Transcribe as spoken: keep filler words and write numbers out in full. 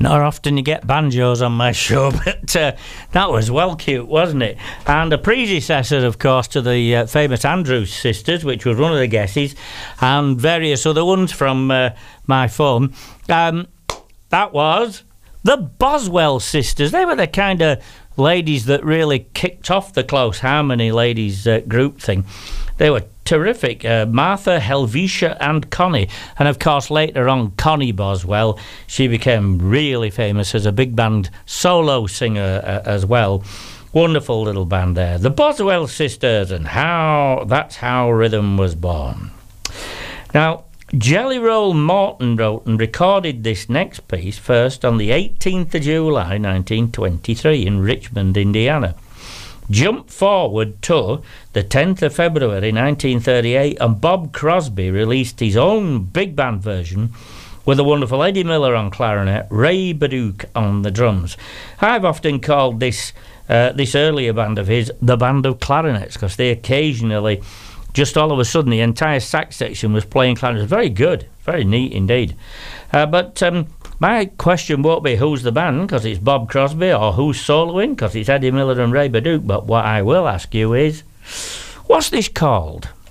Not often you get banjos on my show, but uh, that was well cute, wasn't it? And a predecessor, of course, to the uh, famous Andrews Sisters, which was one of the guesses, and various other ones from uh, my phone. Um, that was the Boswell Sisters. They were the kind of ladies that really kicked off the Close Harmony ladies uh, group thing. They were terrific. Uh, Martha, Helvetia and Connie. And of course later on Connie Boswell, she became really famous as a big band solo singer uh, as well. Wonderful little band there. The Boswell Sisters, and how that's how rhythm was born. Now, Jelly Roll Morton wrote and recorded this next piece first on the eighteenth of July nineteen twenty-three in Richmond, Indiana. Jump forward to the tenth of February nineteen thirty-eight, and Bob Crosby released his own big band version with the wonderful Eddie Miller on clarinet, Ray Baduke on the drums. I've often called this uh, this earlier band of his the Band of Clarinets, because they occasionally, just all of a sudden, the entire sax section was playing clarinets. Very good, very neat indeed. Uh, but um, my question won't be who's the band, because it's Bob Crosby, or who's soloing, because it's Eddie Miller and Ray Baduke. But what I will ask you is, what's this called?